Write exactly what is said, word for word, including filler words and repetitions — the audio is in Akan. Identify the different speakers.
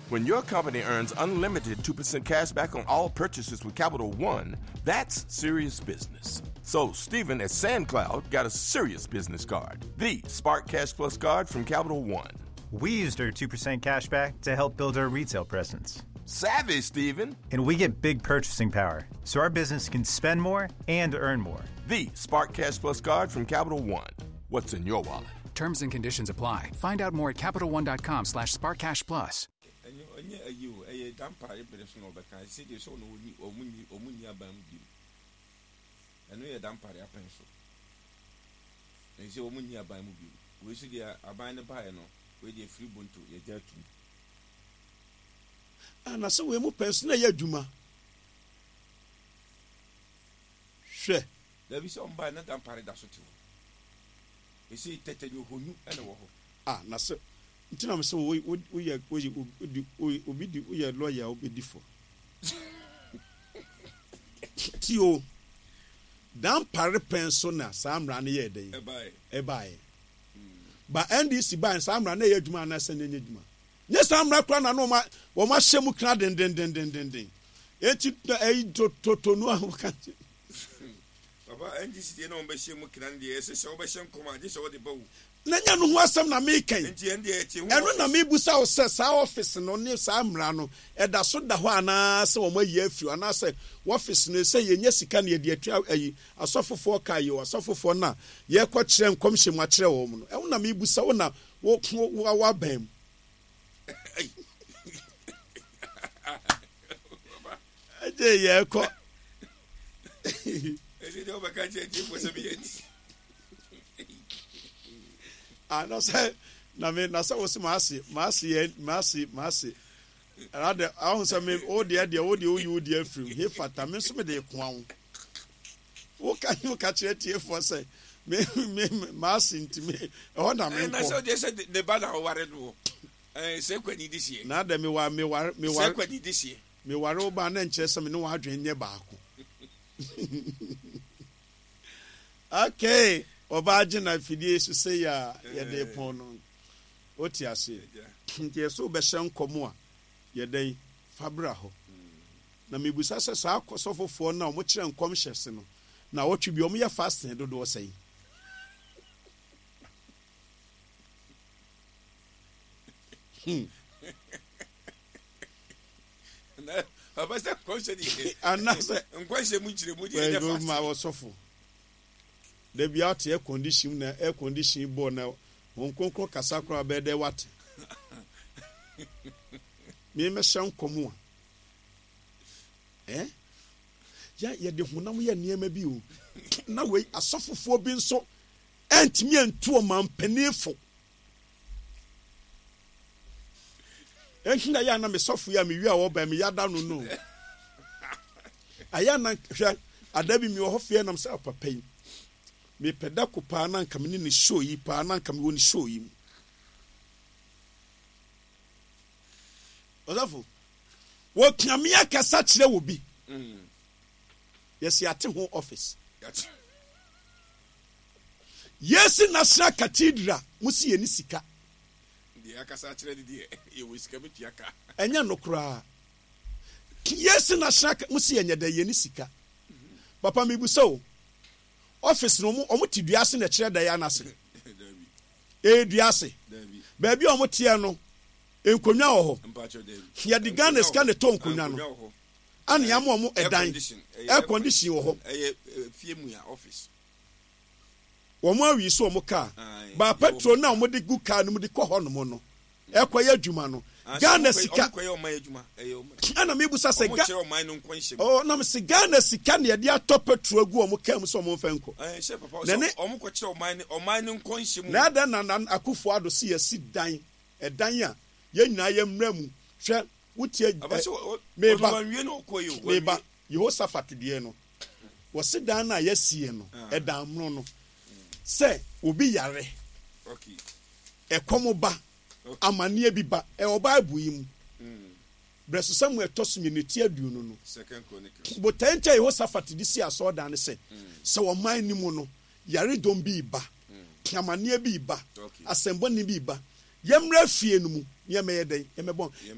Speaker 1: When your company earns unlimited two percent cash back on all purchases with Capital One, that's serious business. So Stephen at SandCloud got a serious business card, the Spark Cash Plus card from Capital One.
Speaker 2: We used our two percent cash back to help build our retail presence.
Speaker 1: Savvy, Stephen.
Speaker 2: And we get big purchasing power, so our business can spend more and earn more.
Speaker 1: The Spark Cash Plus card from Capital One. What's in your wallet?
Speaker 3: Terms and conditions apply. Find out more at CapitalOne.com slash SparkCashPlus.
Speaker 4: And so we move person ya juma. She.
Speaker 5: There be some by not dampare da so ti. We see tete you honu ene wo ho.
Speaker 4: Ah, na so ntina me so we we we we obi di we lawyer obi di for. Tio. Dampare penso na samra na ye den.
Speaker 5: E bai.
Speaker 4: E bai. Ba N D C ban samra na ye juma na sene nye juma. Nye samra kra na no ma wo ma hyemu kra den den den den den den. Eti e to to to no a kan.
Speaker 5: Baba N D C no be hyemu kra na de se se wo be hyem koma de se wo de bawu.
Speaker 4: Na nya no ho asem na me kan.
Speaker 5: Enti en de eti ho.
Speaker 4: Eno na me busa wo se sa office no ne samra no e da so da ho ana se wo ma yi afiri ana se office no se ye nya sika na ye de atua ayi asofofo ka yi asofofo na ye kɔ kyerɛ nkom hye mu akyerɛ wo mu no. Eno na me busa wo na wo wa bam. Aje ye ko.
Speaker 5: Ezi de obaka je ti fo se bi
Speaker 4: Ah, no say na me na say wo se maase maase maase maase. Rather I want say me o de de o de o you de afiri. He fata me so me de ko an. Wo ka you ka kire tie fo say me me maase ntime e ho na me ko.
Speaker 5: Na so de say de ba na ware do. Eh se kwani this year.
Speaker 4: Na da me wa me wa me wa
Speaker 5: se kwani this year.
Speaker 4: Me ware oba na nkyere se me no wa adwen nye baako. Okay, oba agina fidie so say ya ye de pon no. Oti ase. Ntie so be hye nkomo a ye den fabra ho. Na mebusa se sa akosofofo na o mo kire nkom hyese no. Na wotwe bi o mo ye fasting do do say. Hmm.
Speaker 5: Na abasa kwose di.
Speaker 4: Anase
Speaker 5: nkwase mu kire mu di
Speaker 4: de fast. Ma wosofo. De bi out air condition na air condition bo na won konkro kasa kro be de wat. Me me hye nkomo a. Eh? Ya ye de honam ye niema bi o. Na we asofofo bi nso entimi antu o mampanifo. Ehina ya na me sofu ya me wi a wo ba me yada no no. Aya na hwa adabi mi wo ho fie na me say papa yi. Me peda ko pa na nka me ni show yi pa na nka me woni show yi. Ozafo. Wo kiame akasa kire wo bi. Mm. Yes ya te ho office. Yes National Cathedral musi ye ni sika.
Speaker 5: Akasa kire di e wo sika betu aka
Speaker 4: enya no kra yes na shaka musi enya da ye ni sika papa mi busa o office no mu o muti duase na kire da ya na se e duase ba bi o muti no enkonwa wo ho ya di Ghana ska ne to enkonwa no an ya mo mo edan air condition wo ho
Speaker 5: eh fie mu ya office
Speaker 4: wo mo awi so mo ka ba petrol na mo de gu ka no mo de ko ho no mo no e koye adwuma no Ghana sika
Speaker 5: koye o man adwuma eh o
Speaker 4: ana me busa se ga
Speaker 5: o man no nkwanhye
Speaker 4: oh na me se Ghana sika na de atop petrol gu o mo ka mu so mo fanko
Speaker 5: eh she papa o mo ko kire o man o man no nkwanhye mu
Speaker 4: na da na akufo ado se ya si dan e dan a ye nyina ye mra mu hwe wutie me ba me ba Yehoshaphat de no wo se dan na ya sie no e dan mro no se obi yare
Speaker 5: okay
Speaker 4: e komo ba amane bi ba e o Bible yi mu mm breso Samuel tosu minute aduonu no
Speaker 5: second chronicles
Speaker 4: but enter Yehoshaphat di si aso dan se se wo man ni mu no yare dom bi ba amane bi ba asembo ni bi ba yemra fie no mu yemeye den yemebon